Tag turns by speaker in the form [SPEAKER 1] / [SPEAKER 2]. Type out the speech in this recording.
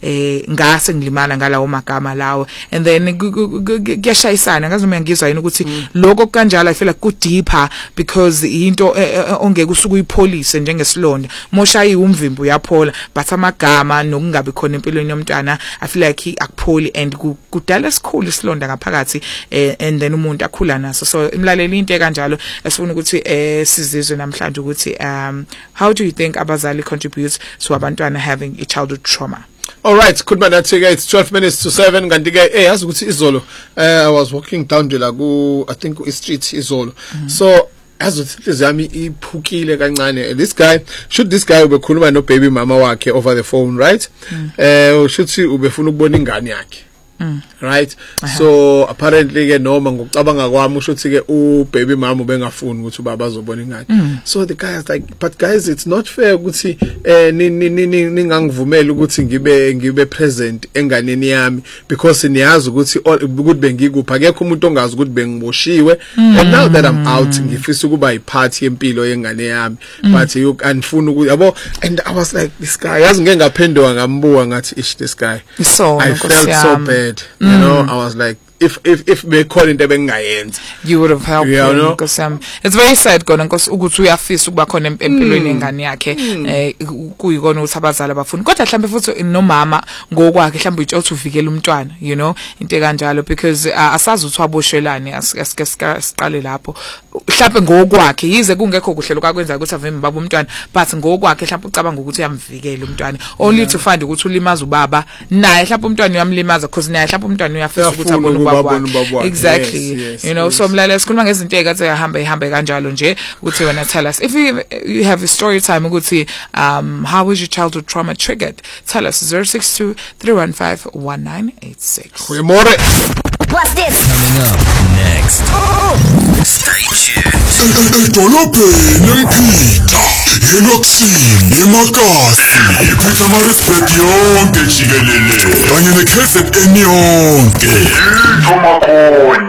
[SPEAKER 1] ngase ngilimala ngalawo magama lawo, and then kuyashayisana ngazi uma ngizwa yini ukuthi lokho kanjalo I feel like ku deeper because into ongeke usuku uyipolice njengesilonda moshayi umvimbo uyaphola but amagama nokungabe khona empilweni yomntwana I feel like akupholi and kudala esikhulu isilonda ngaphakathi and then umuntu akhula naso. So imlaleli into kanjalo esifuna ukuthi sizizwe namhlanje ukuthi how do you think abazali contributes to abantwana having a childhood trauma?
[SPEAKER 2] All right, khuluma nathi ke it's 12 minutes to 7 kanti ke yazi ukuthi izolo I was walking down la ku I think u street izolo so azuthi yami iphukile kancane this guy ubekhuluma no baby mama wakhe over the phone, right? Ushuthi ubefuna ukubona ingane yakhe. Right? So apparently ke noma ngokucabanga kwami ushuthi ke u baby mama ubengafuni ukuthi ubaba azobona ingane. So the guy is like, but guys, it's not fair ukuthi ningangivumela ukuthi ngibe present enganeni yami because niyazi ukuthi ukuthi bengikupha akekho umuntu ongazi ukuthi bengiboshiwe, and now that I'm out ngifisa ukuba iparty yempilo yengane yami but you anifuna ukuthi yabo. And I was like, this guy yazi ngeke ngaphendwa ngambuka ngathi this guy
[SPEAKER 1] so
[SPEAKER 2] I felt so bad. You know, I was like, if we call into bengayenza
[SPEAKER 1] you would have helped him because it's very sad kona because ukuthi uyafisa ukuba khona empilweni yengane yakhe kuyikona ukuthi abazali abafuni kodwa mhlambe futhi nomama ngokwakhe mhlambe uthi uvikela umntwana, you know, into kanjalo because asazi ukuthi waboshelane asike siqale lapho mhlambe ngokwakhe yize kungekho kuhle lokwenza ukuthi aveme baba umntwana but ngokwakhe mhlambe ucabanga ukuthi uyamvikela umntwana only to find ukuthi ulimaza ubaba naye mhlambe umntwana uyamlimaza because naye mhlambe umntwana uyafisa ukuthi abone ubaba. Exactly. Yes, you know, so mlaleli sikhuluma ngezinto ezikathi ihambe kanjalo nje ukuthi wena tell us if you have a story time ukuthi how was your childhood trauma triggered, tell us 062 315 1986.
[SPEAKER 3] Goeiemôre. What's this? Coming up next. Stay tuned.
[SPEAKER 4] Dolopeni Peter Enoxini emakasi iphetha ama-respect yonke jikelele kanye ne-KZN yonke. Itho Makonya.